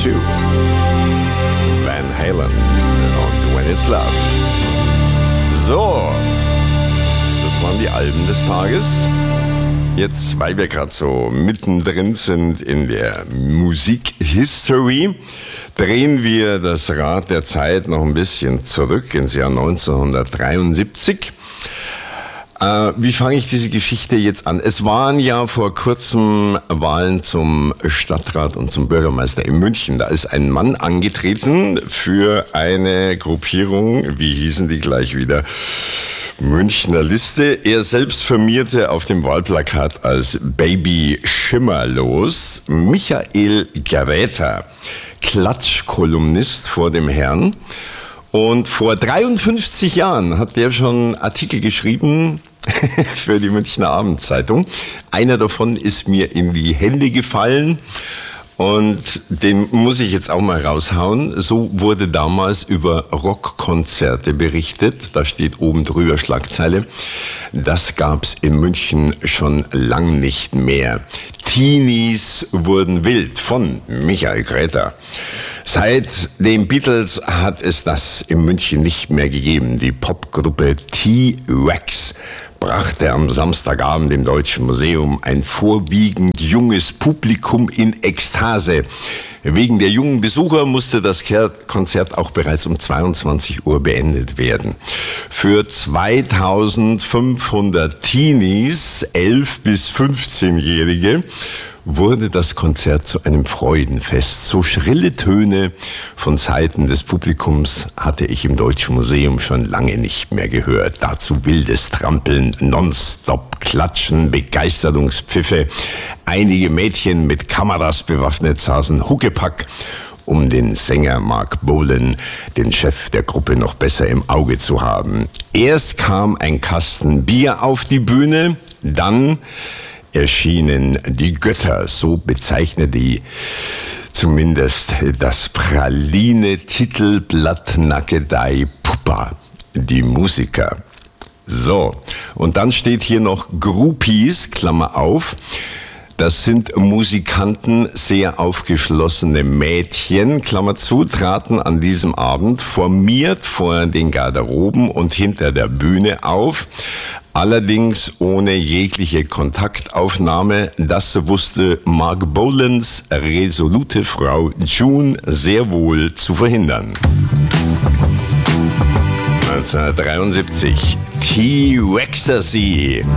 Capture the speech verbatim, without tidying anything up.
two. Van Halen und When It's Love. So, das waren die Alben des Tages. Jetzt, weil wir gerade so mittendrin sind in der Musikhistory, drehen wir das Rad der Zeit noch ein bisschen zurück ins Jahr neunzehnhundertdreiundsiebzig. Äh, wie fange ich diese Geschichte jetzt an? Es waren ja vor kurzem Wahlen zum Stadtrat und zum Bürgermeister in München. Da ist ein Mann angetreten für eine Gruppierung, wie hießen die gleich wieder? Münchner Liste. Er selbst firmierte auf dem Wahlplakat als Baby Schimmerlos. Michael Gräter, Klatschkolumnist vor dem Herrn. Und vor dreiundfünfzig Jahren hat der schon Artikel geschrieben für die Münchner Abendzeitung. Einer davon ist mir in die Hände gefallen und den muss ich jetzt auch mal raushauen. So wurde damals über Rockkonzerte berichtet. Da steht oben drüber Schlagzeile. Das gab's in München schon lang nicht mehr. Teenies wurden wild von Michael Gräter. Seit den Beatles hat es das in München nicht mehr gegeben. Die Popgruppe T-Rex brachte am Samstagabend im Deutschen Museum ein vorwiegend junges Publikum in Ekstase. Wegen der jungen Besucher musste das Konzert auch bereits um zweiundzwanzig Uhr beendet werden. Für zweitausendfünfhundert Teenies, elf- bis fünfzehnjährige, wurde das Konzert zu einem Freudenfest. So schrille Töne von Seiten des Publikums hatte ich im Deutschen Museum schon lange nicht mehr gehört. Dazu wildes Trampeln, Nonstop Klatschen, Begeisterungspfiffe. Einige Mädchen mit Kameras bewaffnet saßen Huckepack, um den Sänger Mark Bolan, den Chef der Gruppe, noch besser im Auge zu haben. Erst kam ein Kasten Bier auf die Bühne, dann erschienen die Götter, so bezeichnet die zumindest das Praline-Titelblatt Nackedei Puppa, die Musiker. So, und dann steht hier noch Groupies, Klammer auf. Das sind Musikanten, sehr aufgeschlossene Mädchen, Klammer zu, traten an diesem Abend formiert vor den Garderoben und hinter der Bühne auf. Allerdings ohne jegliche Kontaktaufnahme. Das wusste Mark Bolans resolute Frau June sehr wohl zu verhindern. neunzehnhundertdreiundsiebzig. T-Rextasy.